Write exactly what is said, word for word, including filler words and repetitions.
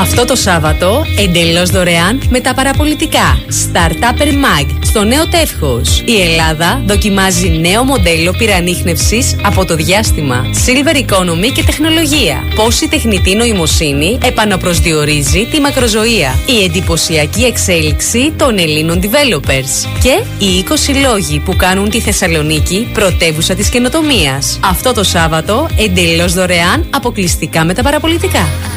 Αυτό το Σάββατο, εντελώς δωρεάν με τα παραπολιτικά Startupper Mag στο νέο τεύχος. Η Ελλάδα δοκιμάζει νέο μοντέλο πυρανίχνευσης από το διάστημα, Silver Economy και τεχνολογία. Πώς η τεχνητή νοημοσύνη επαναπροσδιορίζει τη μακροζωία. Η εντυπωσιακή εξέλιξη των Ελλήνων developers. Και οι είκοσι λόγοι που κάνουν τη Θεσσαλονίκη πρωτεύουσα της καινοτομίας. Αυτό το Σάββατο, εντελώς δωρεάν, αποκλειστικά με τα παραπολιτικά.